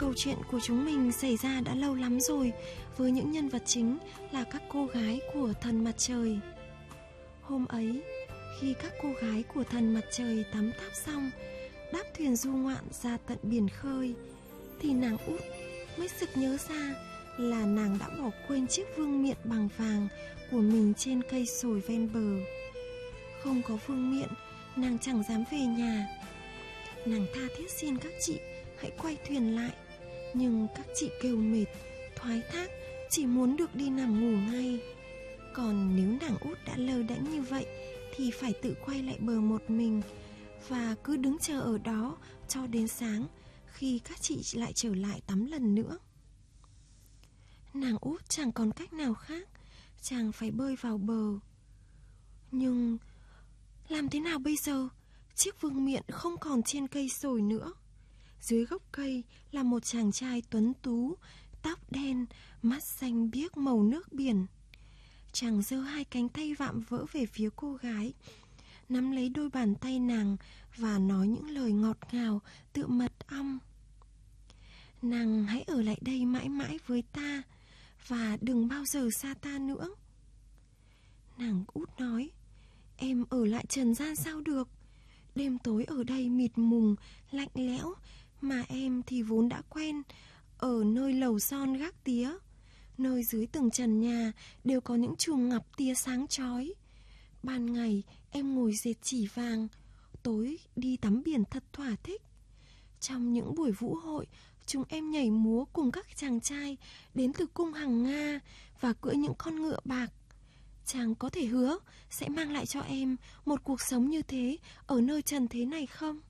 Câu chuyện của chúng mình xảy ra đã lâu lắm rồi, với những nhân vật chính là các cô gái của thần mặt trời. Hôm ấy, khi các cô gái của thần mặt trời tắm táp xong, đáp thuyền du ngoạn ra tận biển khơi, thì nàng út mới sực nhớ ra là nàng đã bỏ quên chiếc vương miện bằng vàng của mình trên cây sồi ven bờ. Không có vương miện, nàng chẳng dám về nhà. Nàng tha thiết xin các chị hãy quay thuyền lại, nhưng các chị kêu mệt, thoái thác, chỉ muốn được đi nằm ngủ ngay. Còn nếu nàng út đã lơ đễnh như vậy thì phải tự quay lại bờ một mình, và cứ đứng chờ ở đó cho đến sáng, khi các chị lại trở lại tắm lần nữa. Nàng út chẳng còn cách nào khác, chàng phải bơi vào bờ. Nhưng làm thế nào bây giờ? Chiếc vương miện không còn trên cây sồi nữa. Dưới gốc cây là một chàng trai tuấn tú, tóc đen, mắt xanh biếc màu nước biển. Chàng giơ hai cánh tay vạm vỡ về phía cô gái, nắm lấy đôi bàn tay nàng và nói những lời ngọt ngào tựa mật ong. Nàng hãy ở lại đây mãi mãi với ta, và đừng bao giờ xa ta nữa. Nàng út nói, em ở lại trần gian sao được? Đêm tối ở đây mịt mùng, lạnh lẽo, mà em thì vốn đã quen ở nơi lầu son gác tía. Nơi dưới từng trần nhà đều có những chùm ngọc tia sáng chói. Ban ngày em ngồi dệt chỉ vàng, tối đi tắm biển thật thỏa thích. Trong những buổi vũ hội, chúng em nhảy múa cùng các chàng trai đến từ cung Hằng Nga và cưỡi những con ngựa bạc. Chàng có thể hứa sẽ mang lại cho em một cuộc sống như thế ở nơi trần thế này không?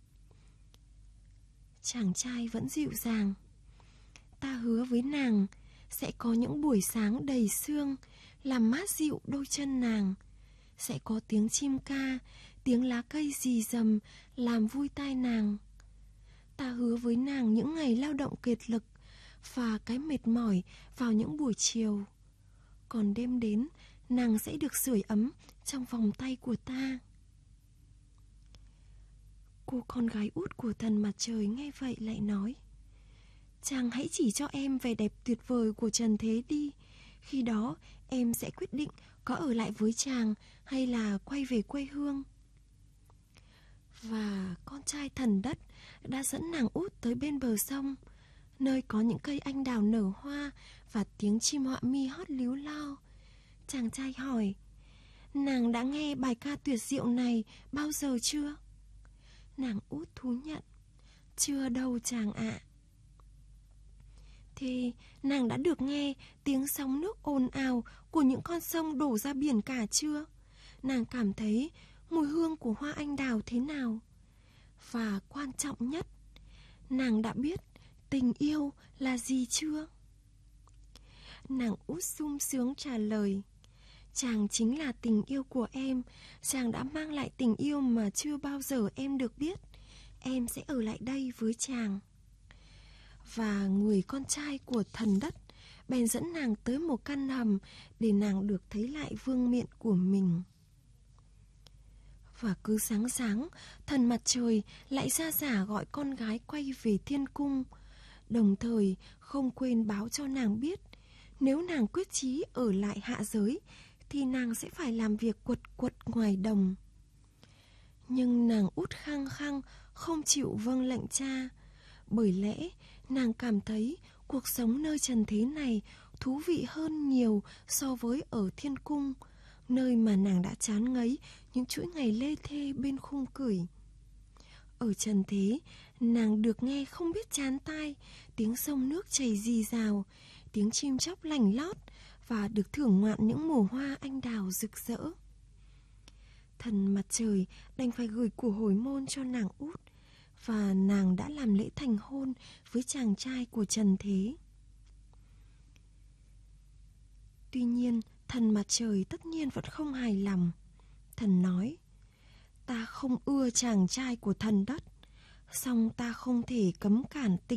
Chàng trai vẫn dịu dàng. Ta hứa với nàng sẽ có những buổi sáng đầy sương làm mát dịu đôi chân nàng. Sẽ có tiếng chim ca, tiếng lá cây rì rầm làm vui tai nàng. Ta hứa với nàng những ngày lao động kiệt lực và cái mệt mỏi vào những buổi chiều. Còn đêm đến, nàng sẽ được sưởi ấm trong vòng tay của ta. Cô con gái út của thần mặt trời nghe vậy lại nói, chàng hãy chỉ cho em vẻ đẹp tuyệt vời của trần thế đi. Khi đó em sẽ quyết định có ở lại với chàng hay là quay về quê hương. Và con trai thần đất đã dẫn nàng út tới bên bờ sông, nơi có những cây anh đào nở hoa và tiếng chim họa mi hót líu lo. Chàng trai hỏi, nàng đã nghe bài ca tuyệt diệu này bao giờ chưa? Nàng út thú nhận, chưa đâu chàng ạ. Thế nàng đã được nghe tiếng sóng nước ồn ào của những con sông đổ ra biển cả chưa? Nàng cảm thấy mùi hương của hoa anh đào thế nào? Và quan trọng nhất, nàng đã biết tình yêu là gì chưa? Nàng út sung sướng trả lời, chàng chính là tình yêu của em. Chàng đã mang lại tình yêu mà chưa bao giờ em được biết. Em sẽ ở lại đây với chàng. Và người con trai của thần đất bèn dẫn nàng tới một căn hầm để nàng được thấy lại vương miện của mình. Và cứ sáng sáng, thần mặt trời lại ra giả gọi con gái quay về thiên cung, đồng thời không quên báo cho nàng biết, nếu nàng quyết chí ở lại hạ giới thì nàng sẽ phải làm việc quật quật ngoài đồng. Nhưng nàng út khăng khăng không chịu vâng lệnh cha, bởi lẽ nàng cảm thấy cuộc sống nơi trần thế này thú vị hơn nhiều so với ở thiên cung, nơi mà nàng đã chán ngấy những chuỗi ngày lê thê bên khung cửi. Ở trần thế, nàng được nghe không biết chán tai tiếng sông nước chảy rì rào, tiếng chim chóc lành lót, và được thưởng ngoạn những mùa hoa anh đào rực rỡ. Thần mặt trời đành phải gửi của hồi môn cho nàng út, và nàng đã làm lễ thành hôn với chàng trai của trần thế. Tuy nhiên, thần mặt trời tất nhiên vẫn không hài lòng. Thần nói, ta không ưa chàng trai của thần đất, song ta không thể cấm cản tình